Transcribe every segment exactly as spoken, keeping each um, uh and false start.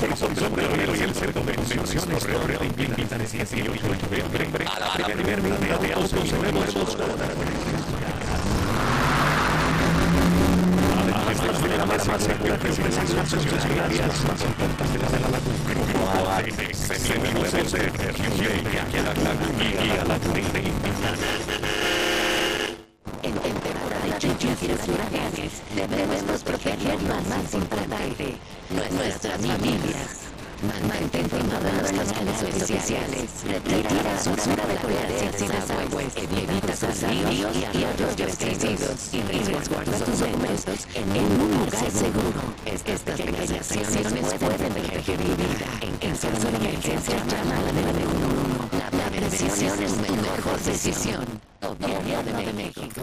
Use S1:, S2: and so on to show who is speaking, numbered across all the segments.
S1: y el Centro de Convenciones Torreón te invitan el siete y ocho de noviembre a la primera venta de autos nuevos. Además de la más segura que ofrece las acciones diarias más importantes de la laguna, como A D N, seminuevos de Hyundai, aquí a la laguna y a la laguna.
S2: En temporada de lluvias y huracanes, debemos proteger lo más importante, nuestras familias. Mantén informado en los canales oficiales. Retira la basura de coleras sin desagües. Evita sus ríos y arroyos crecidos. Y resguarda tus documentos en un lugar seguro. Estas pequeñas acciones pueden proteger tu vida. En caso de emergencia, llama a la nueve uno uno. La prevención es tu mejor decisión. Gobierno de México.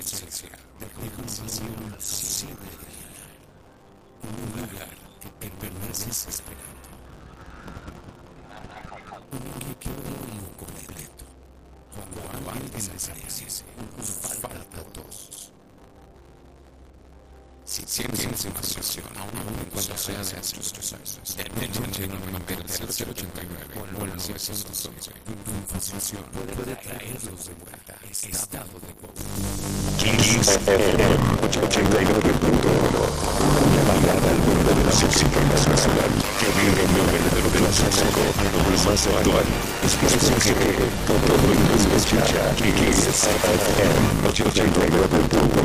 S3: Un lugar que permaneces esperando. Un equipo completo. Cuando alguien desaparece, falta todos. Si tienes información, aún cuando sea de hace muchos años, del noventa y siete ochenta y nueve o el nueve once, información puede traerlos de vuelta. Estado de
S1: Kiss ochenta y nueve punto uno. Una balada al mundo de la música nacional que vive en medio de lo clásico a lo más actual. Es por eso que todo el mundo escucha Kiss ochenta y nueve punto uno.